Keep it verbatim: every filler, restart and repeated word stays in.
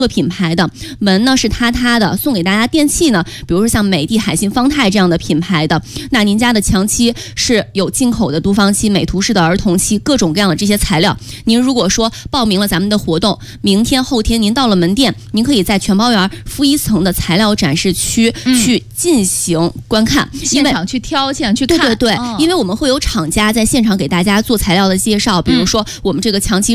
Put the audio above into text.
个品牌的，门呢是塌塌的，送给大家电器呢，比如说像美的、海信、方太这样的品牌的。那您家的墙漆是有进口的都方漆、美图式的儿童漆，各种各样的这些材料。您如果说报名了咱们的活动，明天后天您到了门店，您可以在全包园负一层的材料展示区去进行观看， 嗯、现场去挑，现场去看。 对对对、哦，因为我们会有厂家在现场给大家做材料的介绍，比如说我们这个墙漆